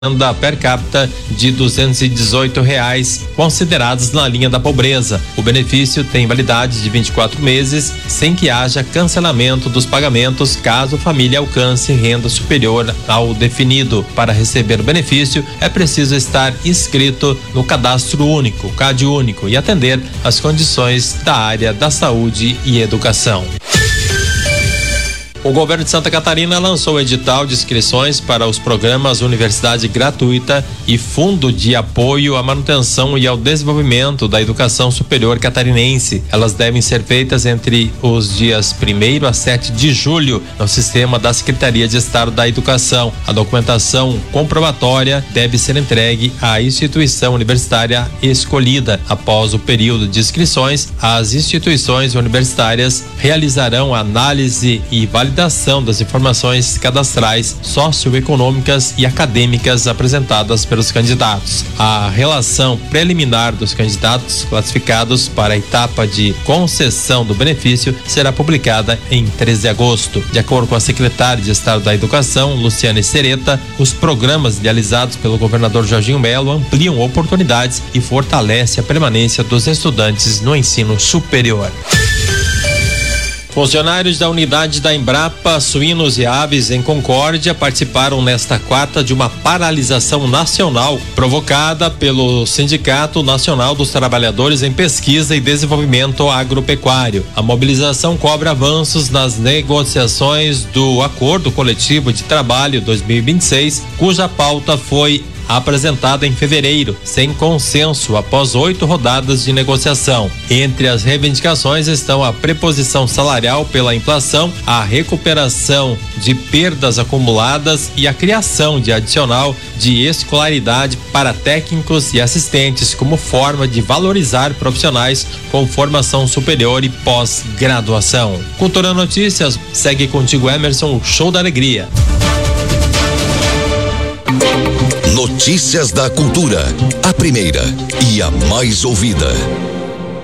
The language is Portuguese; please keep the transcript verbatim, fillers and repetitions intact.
renda per capita de duzentos e dezoito reais, considerados na linha da pobreza. O benefício tem validade de vinte e quatro meses, sem que haja cancelamento dos pagamentos caso a família alcance renda superior ao definido. Para receber o benefício, é preciso estar inscrito no Cadastro Único, CAD Único, e atender às condições da área da saúde e educação. O governo de Santa Catarina lançou o edital de inscrições para os programas Universidade Gratuita e Fundo de Apoio à Manutenção e ao Desenvolvimento da Educação Superior Catarinense. Elas devem ser feitas entre os dias primeiro a sete de julho no sistema da Secretaria de Estado da Educação. A documentação comprobatória deve ser entregue à instituição universitária escolhida. Após o período de inscrições, as instituições universitárias realizarão análise e validação validação das informações cadastrais, socioeconômicas e acadêmicas apresentadas pelos candidatos. A relação preliminar dos candidatos classificados para a etapa de concessão do benefício será publicada em treze de agosto. De acordo com a secretária de Estado da Educação, Luciane Sereta, os programas idealizados pelo governador Jorginho Melo ampliam oportunidades e fortalecem a permanência dos estudantes no ensino superior. Funcionários da unidade da Embrapa Suínos e Aves em Concórdia participaram nesta quarta de uma paralisação nacional provocada pelo Sindicato Nacional dos Trabalhadores em Pesquisa e Desenvolvimento Agropecuário. A mobilização cobra avanços nas negociações do Acordo Coletivo de Trabalho dois mil e vinte e seis, cuja pauta foi apresentada em fevereiro, sem consenso após oito rodadas de negociação. Entre as reivindicações estão a preposição salarial pela inflação, a recuperação de perdas acumuladas e a criação de adicional de escolaridade para técnicos e assistentes como forma de valorizar profissionais com formação superior e pós-graduação. Cultura Notícias, segue contigo, Emerson, o Show da Alegria. Notícias da Cultura, a primeira e a mais ouvida.